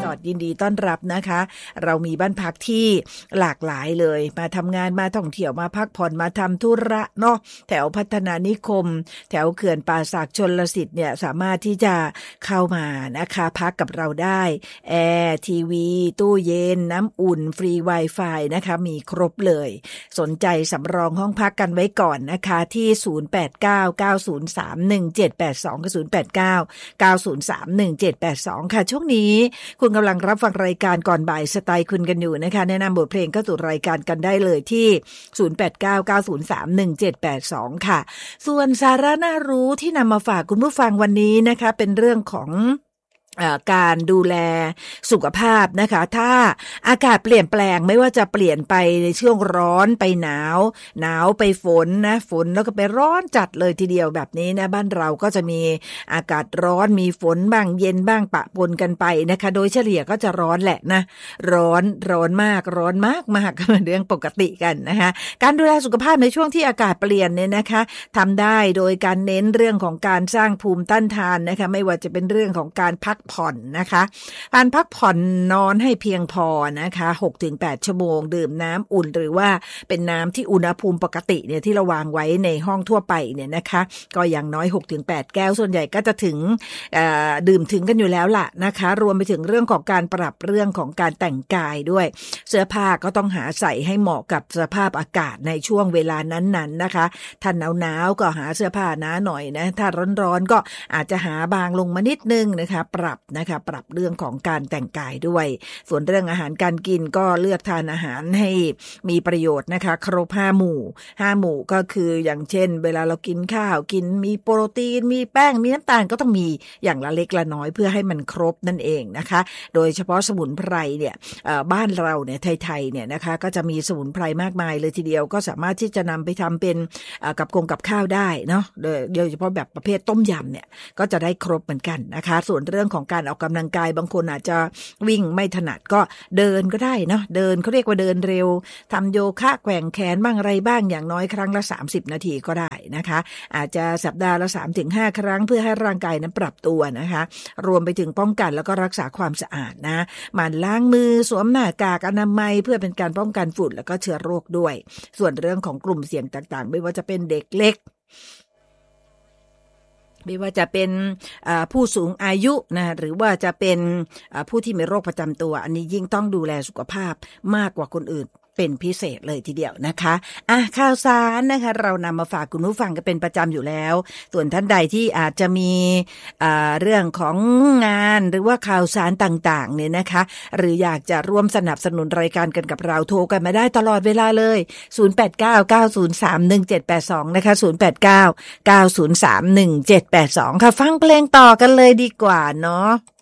อร์ทยินดีต้อนรับนะคะเรามีบ้านพักที่หลากหลายเลยมาทำงานมาท่องเที่ยวมาพักผ่อนมาทำธุระเนาะแถวพัฒนานิคมแถวเขื่อนป่าสักชลสิทธิ์เนี่ยสามารถที่จะเข้ามานะคะพักกับเราได้แอร์ทีวีตู้เย็นน้ำอุ่นฟรี Wi-Fi นะคะมีครบเลยสนใจสำรองห้องพักกันไว้ก่อนนะคะที่0899031782กับ0899031782ค่ะช่วงนี้คุณกำลังรับฟังรายการก่อนบ่ายสไตล์คุณกันอยู่นะคะแนะนำบทเพลงเข้าสู่รายการกันได้เลยที่0899031782ค่ะส่วนสาระน่ารู้ที่นำมาฝากคุณผู้ฟังวันนี้นะคะเป็นเรื่องของการดูแลสุขภาพนะคะถ้าอากาศเปลี่ยนแปลงไม่ว่าจะเปลี่ยนไปในช่วงร้อนไปหนาวไปฝนนะฝนแล้วก็ไปร้อนจัดเลยทีเดียวแบบนี้นะบ้านเราก็จะมีอากาศร้อนมีฝนบ้างเย็นบ้างปะปนกันไปนะคะโดยเฉลี่ยก็จะร้อนแหละนะร้อนมากเป็นเรื่องปกติกันนะคะการดูแลสุขภาพในช่วงที่อากาศเปลี่ยนเนี่ยนะคะทำได้โดยการเน้นเรื่องของการสร้างภูมิต้านทานนะคะไม่ว่าจะเป็นเรื่องของการพักผ่อนนะคะการพักผ่อนนอนให้เพียงพอนะคะ 6-8 ชั่วโมงดื่มน้ำอุ่นหรือว่าเป็นน้ำที่อุณหภูมิปกติเนี่ยที่เราวางไว้ในห้องทั่วไปเนี่ยนะคะก็อย่างน้อย 6-8 แก้วส่วนใหญ่ก็จะถึงดื่มถึงกันอยู่แล้วล่ะนะคะรวมไปถึงเรื่องของการปรับเรื่องของการแต่งกายด้วยเสื้อผ้าก็ต้องหาใส่ให้เหมาะกับสภาพอากาศในช่วงเวลานั้นๆนะคะถ้าหนาวก็หาเสื้อผ้าหนาหน่อยนะถ้าร้อนก็อาจจะหาบางลงมานิดนึงนะคะปรับเรื่องของการแต่งกายด้วยส่วนเรื่องอาหารการกินก็เลือกทานอาหารให้มีประโยชน์นะคะครบ5หมู่ก็คืออย่างเช่นเวลาเรากินข้าวกินมีโปรตีนมีแป้งมีน้ำตาลก็ต้องมีอย่างละเล็กละน้อยเพื่อให้มันครบนั่นเองนะคะโดยเฉพาะสมุนไพรเนี่ยบ้านเราเนี่ยไทยๆเนี่ยนะคะก็จะมีสมุนไพรมากมายเลยทีเดียวก็สามารถที่จะนำไปทำเป็นกับข้าวได้เนาะโดยเฉพาะแบบประเภทต้มยำเนี่ยก็จะได้ครบเหมือนกันนะคะส่วนเรื่องของการออกกำลังกายบางคนอาจจะวิ่งไม่ถนัดก็เดินก็ได้เนาะเดินเขาเรียกว่าเดินเร็วทำโยคะแกว่งแขนบ้างอะไรบ้างอย่างน้อยครั้งละ30นาทีก็ได้นะคะอาจจะสัปดาห์ละ 3-5 ครั้งเพื่อให้ร่างกายนั้นปรับตัวนะคะรวมไปถึงป้องกันแล้วก็รักษาความสะอาดนะหมั่นล้างมือสวมหน้ากากอนามัยเพื่อเป็นการป้องกันฝุ่นแล้วก็เชื้อโรคด้วยส่วนเรื่องของกลุ่มเสี่ยงต่างๆไม่ว่าจะเป็นเด็กเล็กไม่ว่าจะเป็นผู้สูงอายุนะหรือว่าจะเป็นผู้ที่มีโรคประจำตัวอันนี้ยิ่งต้องดูแลสุขภาพมากกว่าคนอื่นเป็นพิเศษเลยทีเดียวนะคะข่าวสารนะคะเรานำมาฝากคุณผู้ฟังกันเป็นประจำอยู่แล้วส่วนท่านใดที่อาจจะมีเรื่องของงานหรือว่าข่าวสารต่างๆเนี่ยนะคะหรืออยากจะร่วมสนับสนุนรายการกันกับเราโทรกันมาได้ตลอดเวลาเลย0899031782นะคะ0899031782ค่ะฟังเพลงต่อกันเลยดีกว่าเนาะ